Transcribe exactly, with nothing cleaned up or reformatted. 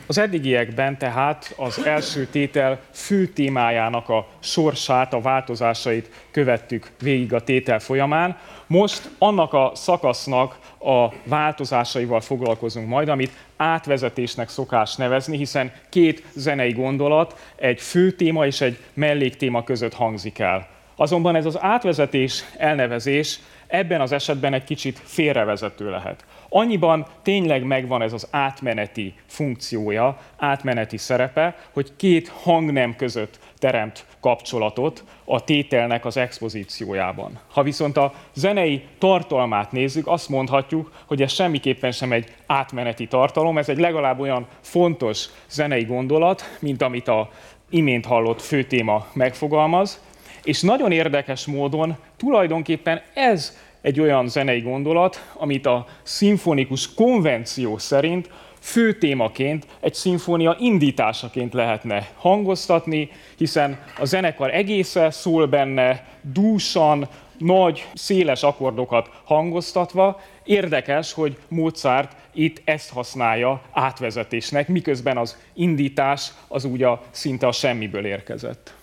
Az eddigiekben tehát az első tétel fő témájának a sorsát, a változásait követtük végig a tétel folyamán. Most annak a szakasznak a változásaival foglalkozunk majd, amit átvezetésnek szokás nevezni, hiszen két zenei gondolat egy fő téma és egy melléktéma között hangzik el. Azonban ez az átvezetés elnevezés ebben az esetben egy kicsit félrevezető lehet. Annyiban tényleg megvan ez az átmeneti funkciója, átmeneti szerepe, hogy két hangnem között teremt kapcsolatot a tételnek az expozíciójában. Ha viszont a zenei tartalmát nézzük, azt mondhatjuk, hogy ez semmiképpen sem egy átmeneti tartalom, ez egy legalább olyan fontos zenei gondolat, mint amit a imént hallott főtéma megfogalmaz, és nagyon érdekes módon tulajdonképpen ez egy olyan zenei gondolat, amit a szimfonikus konvenció szerint fő témaként, egy szimfónia indításaként lehetne hangoztatni, hiszen a zenekar egésze szól benne, dúsan, nagy, széles akkordokat hangoztatva. Érdekes, hogy Mozart itt ezt használja átvezetésnek, miközben az indítás az úgy a, szinte a semmiből érkezett.